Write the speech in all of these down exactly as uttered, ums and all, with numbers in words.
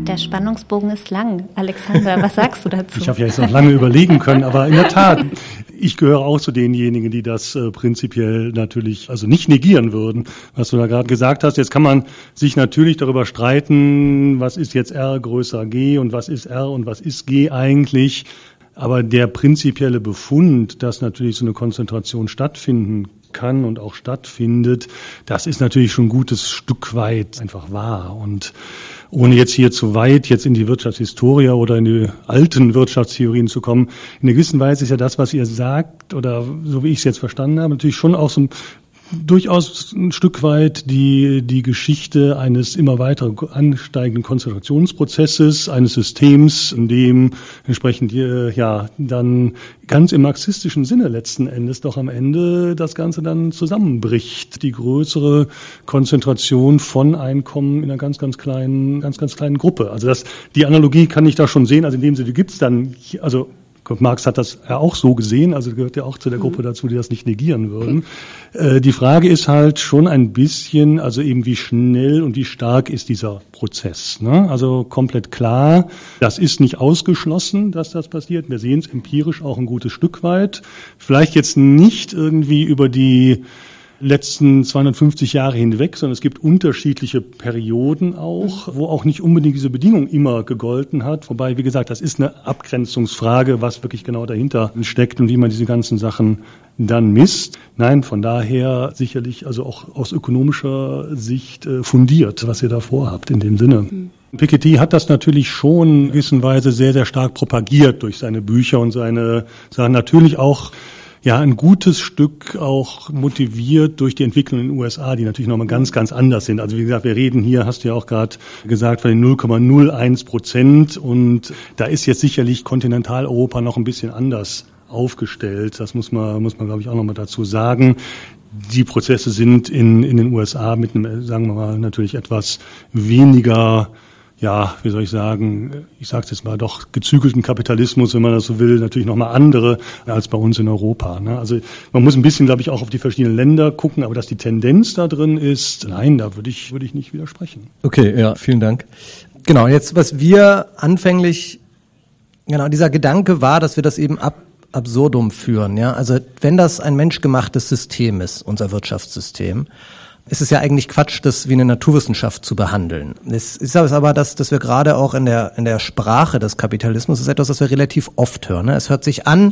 Der Spannungsbogen ist lang. Alexander, was sagst du dazu? Ich habe ja jetzt noch lange überlegen können, aber in der Tat, ich gehöre auch zu denjenigen, die das äh, prinzipiell natürlich also nicht negieren würden, was du da gerade gesagt hast. Jetzt kann man sich natürlich darüber streiten, was ist jetzt R größer G und was ist R und was ist G eigentlich. Aber der prinzipielle Befund, dass natürlich so eine Konzentration stattfinden kann und auch stattfindet, das ist natürlich schon ein gutes Stück weit einfach wahr. Und ohne jetzt hier zu weit jetzt in die Wirtschaftshistorie oder in die alten Wirtschaftstheorien zu kommen, in einer gewissen Weise ist ja das, was ihr sagt, oder so wie ich es jetzt verstanden habe, natürlich schon auch so ein durchaus ein Stück weit die die Geschichte eines immer weiter ansteigenden Konzentrationsprozesses, eines Systems, in dem entsprechend ja dann ganz im marxistischen Sinne letzten Endes doch am Ende das Ganze dann zusammenbricht. Die größere Konzentration von Einkommen in einer ganz, ganz kleinen, ganz, ganz kleinen Gruppe. Also das, die Analogie kann ich da schon sehen, also in dem Sinne gibt's dann, also Marx hat das ja auch so gesehen, also gehört ja auch zu der Gruppe dazu, die das nicht negieren würden. Äh, die Frage ist halt schon ein bisschen, also eben wie schnell und wie stark ist dieser Prozess, ne? Also komplett klar, das ist nicht ausgeschlossen, dass das passiert. Wir sehen es empirisch auch ein gutes Stück weit. Vielleicht jetzt nicht irgendwie über die letzten zweihundertfünfzig Jahre hinweg, sondern es gibt unterschiedliche Perioden auch, wo auch nicht unbedingt diese Bedingung immer gegolten hat. Wobei, wie gesagt, das ist eine Abgrenzungsfrage, was wirklich genau dahinter steckt und wie man diese ganzen Sachen dann misst. Nein, von daher sicherlich also auch aus ökonomischer Sicht äh, fundiert, was ihr da vorhabt in dem Sinne. Mhm. Piketty hat das natürlich schon in gewisser Weise sehr, sehr stark propagiert durch seine Bücher und seine Sachen. Natürlich auch ja, ein gutes Stück auch motiviert durch die Entwicklung in den U S A, die natürlich nochmal ganz, ganz anders sind. Also wie gesagt, wir reden hier, hast du ja auch gerade gesagt, von den null Komma null eins Prozent und da ist jetzt sicherlich Kontinentaleuropa noch ein bisschen anders aufgestellt. Das muss man, muss man glaube ich auch nochmal dazu sagen. Die Prozesse sind in, in den U S A mit einem, sagen wir mal, natürlich etwas weniger, ja, wie soll ich sagen, ich sage es jetzt mal doch, gezügelten Kapitalismus, wenn man das so will, natürlich nochmal andere als bei uns in Europa. Ne? Also man muss ein bisschen, glaube ich, auch auf die verschiedenen Länder gucken, aber dass die Tendenz da drin ist, nein, da würde ich, würde ich nicht widersprechen. Okay, ja, vielen Dank. Genau, jetzt, was wir anfänglich, genau, dieser Gedanke war, dass wir das eben ab absurdum führen, ja. Also wenn das ein menschgemachtes System ist, unser Wirtschaftssystem, ist es ja eigentlich Quatsch, das wie eine Naturwissenschaft zu behandeln. Es ist aber das, dass wir gerade auch in der in der Sprache des Kapitalismus, ist etwas, das wir relativ oft hören. Es hört sich an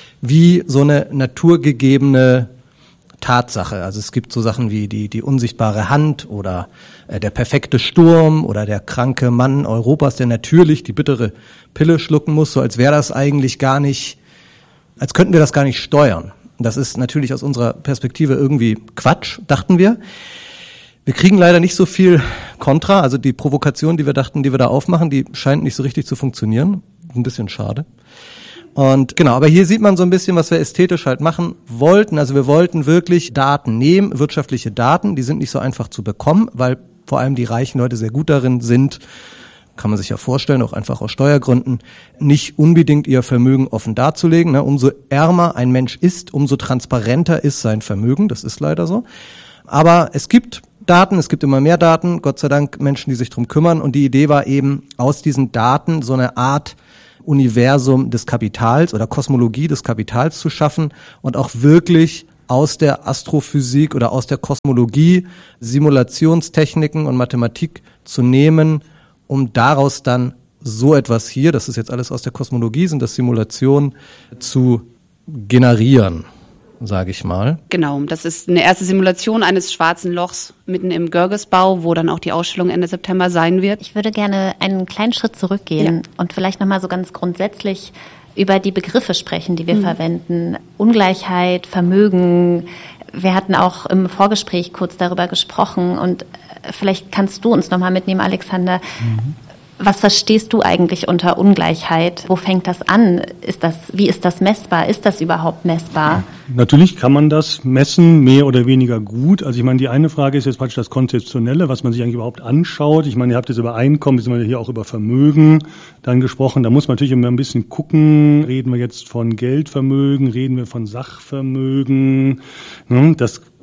wie so eine naturgegebene Tatsache. Also es gibt so Sachen wie die die unsichtbare Hand oder äh, der perfekte Sturm oder der kranke Mann Europas, der natürlich die bittere Pille schlucken muss, so als wäre das eigentlich gar nicht, als könnten wir das gar nicht steuern. Das ist natürlich aus unserer Perspektive irgendwie Quatsch, dachten wir. Wir kriegen leider nicht so viel Kontra, also die Provokation, die wir dachten, die wir da aufmachen, die scheint nicht so richtig zu funktionieren. Ein bisschen schade. Und genau, aber hier sieht man so ein bisschen, was wir ästhetisch halt machen wollten. Also wir wollten wirklich Daten nehmen, wirtschaftliche Daten, die sind nicht so einfach zu bekommen, weil vor allem die reichen Leute sehr gut darin sind, kann man sich ja vorstellen, auch einfach aus Steuergründen, nicht unbedingt ihr Vermögen offen darzulegen. Ne? Umso ärmer ein Mensch ist, umso transparenter ist sein Vermögen. Das ist leider so. Aber es gibt Daten, es gibt immer mehr Daten, Gott sei Dank Menschen, die sich drum kümmern. Und die Idee war eben, aus diesen Daten so eine Art Universum des Kapitals oder Kosmologie des Kapitals zu schaffen und auch wirklich aus der Astrophysik oder aus der Kosmologie Simulationstechniken und Mathematik zu nehmen, um daraus dann so etwas hier, das ist jetzt alles aus der Kosmologie, sind das Simulationen, zu generieren, sage ich mal. Genau, das ist eine erste Simulation eines schwarzen Lochs mitten im Görgesbau, wo dann auch die Ausstellung Ende September sein wird. Ich würde gerne einen kleinen Schritt zurückgehen ja. und vielleicht nochmal so ganz grundsätzlich über die Begriffe sprechen, die wir mhm. verwenden. Ungleichheit, Vermögen. Wir hatten auch im Vorgespräch kurz darüber gesprochen und vielleicht kannst du uns nochmal mitnehmen, Alexander. Mhm. Was verstehst du eigentlich unter Ungleichheit? Wo fängt das an? Ist das, wie ist das messbar? Ist das überhaupt messbar? Natürlich kann man das messen, mehr oder weniger gut. Also ich meine, die eine Frage ist jetzt praktisch das Konzeptionelle, was man sich eigentlich überhaupt anschaut. Ich meine, ihr habt jetzt über Einkommen, wir sind hier auch über Vermögen dann gesprochen. Da muss man natürlich immer ein bisschen gucken. Reden wir jetzt von Geldvermögen? Reden wir von Sachvermögen? Das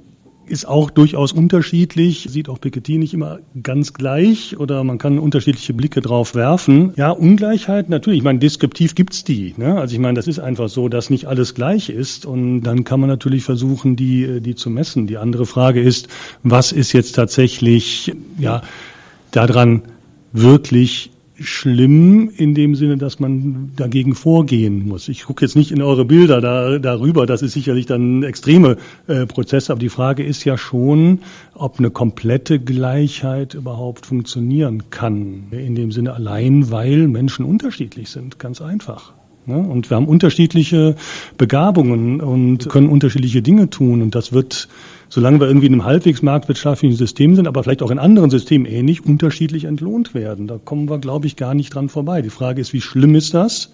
ist auch durchaus unterschiedlich, sieht auch Piketty nicht immer ganz gleich oder man kann unterschiedliche Blicke drauf werfen. Ja, Ungleichheit natürlich, ich meine, deskriptiv gibt's die, ne? Also ich meine, das ist einfach so, dass nicht alles gleich ist und dann kann man natürlich versuchen, die, die zu messen. Die andere Frage ist, was ist jetzt tatsächlich, ja, daran wirklich schlimm in dem Sinne, dass man dagegen vorgehen muss. Ich gucke jetzt nicht in eure Bilder da, darüber, das ist sicherlich dann extreme äh, Prozesse, aber die Frage ist ja schon, ob eine komplette Gleichheit überhaupt funktionieren kann. In dem Sinne allein, weil Menschen unterschiedlich sind, ganz einfach. Ne? Und wir haben unterschiedliche Begabungen und können unterschiedliche Dinge tun und das wird, solange wir irgendwie in einem halbwegs marktwirtschaftlichen System sind, aber vielleicht auch in anderen Systemen ähnlich, unterschiedlich entlohnt werden. Da kommen wir, glaube ich, gar nicht dran vorbei. Die Frage ist, wie schlimm ist das?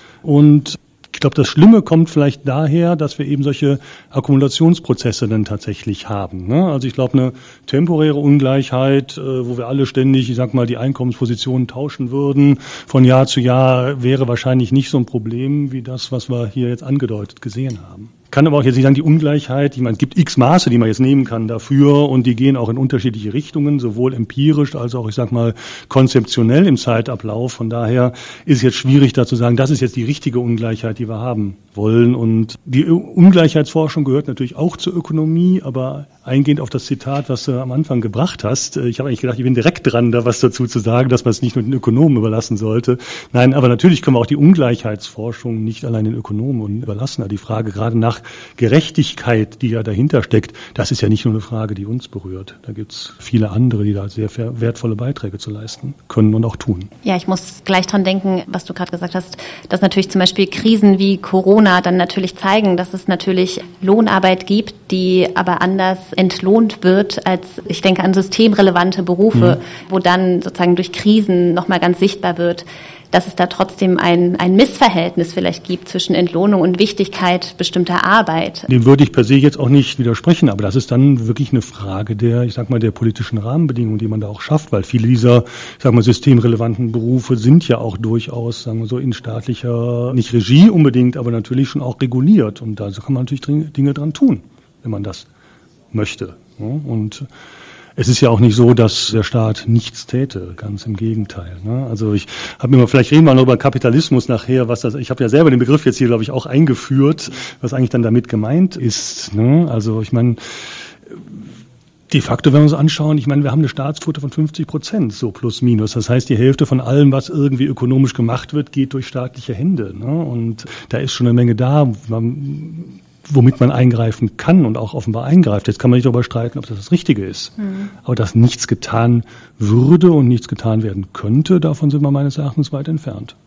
Und ich glaube, das Schlimme kommt vielleicht daher, dass wir eben solche Akkumulationsprozesse dann tatsächlich haben. Ne? Also ich glaube, eine temporäre Ungleichheit, äh, wo wir alle ständig, ich sag mal, die Einkommenspositionen tauschen würden, von Jahr zu Jahr, wäre wahrscheinlich nicht so ein Problem wie das, was wir hier jetzt angedeutet gesehen haben. Kann aber auch jetzt nicht sagen, die Ungleichheit, ich meine, es gibt x Maße, die man jetzt nehmen kann dafür und die gehen auch in unterschiedliche Richtungen, sowohl empirisch als auch, ich sag mal, konzeptionell im Zeitablauf. Von daher ist es jetzt schwierig, da zu sagen, das ist jetzt die richtige Ungleichheit, die wir haben wollen. Und die Ungleichheitsforschung gehört natürlich auch zur Ökonomie, aber eingehend auf das Zitat, was du am Anfang gebracht hast, ich habe eigentlich gedacht, ich bin direkt dran, da was dazu zu sagen, dass man es nicht nur den Ökonomen überlassen sollte. Nein, aber natürlich können wir auch die Ungleichheitsforschung nicht allein den Ökonomen überlassen. Die Frage gerade nach Gerechtigkeit, die ja dahinter steckt, das ist ja nicht nur eine Frage, die uns berührt. Da gibt es viele andere, die da sehr wertvolle Beiträge zu leisten können und auch tun. Ja, ich muss gleich dran denken, was du gerade gesagt hast, dass natürlich zum Beispiel Krisen wie Corona dann natürlich zeigen, dass es natürlich Lohnarbeit gibt, die aber anders entlohnt wird als, ich denke an systemrelevante Berufe, mhm. wo dann sozusagen durch Krisen nochmal ganz sichtbar wird, dass es da trotzdem ein, ein Missverhältnis vielleicht gibt zwischen Entlohnung und Wichtigkeit bestimmter Arbeit. Dem würde ich per se jetzt auch nicht widersprechen, aber das ist dann wirklich eine Frage der, ich sag mal, der politischen Rahmenbedingungen, die man da auch schafft, weil viele dieser, ich sag mal, systemrelevanten Berufe sind ja auch durchaus, sagen wir so, in staatlicher, nicht Regie unbedingt, aber natürlich schon auch reguliert und da kann man natürlich Dinge dran tun, wenn man das möchte. Und es ist ja auch nicht so, dass der Staat nichts täte, ganz im Gegenteil. Ne? Also ich habe mir mal, vielleicht reden wir noch über Kapitalismus nachher, was das, ich habe ja selber den Begriff jetzt hier, glaube ich, auch eingeführt, was eigentlich dann damit gemeint ist. Ne? Also ich meine, de facto, wenn wir uns anschauen, ich meine, wir haben eine Staatsquote von fünfzig Prozent, so plus minus. Das heißt, die Hälfte von allem, was irgendwie ökonomisch gemacht wird, geht durch staatliche Hände. Ne? Und da ist schon eine Menge da, man, womit man eingreifen kann und auch offenbar eingreift. Jetzt kann man nicht darüber streiten, ob das das Richtige ist. Mhm. Aber dass nichts getan würde und nichts getan werden könnte, davon sind wir meines Erachtens weit entfernt.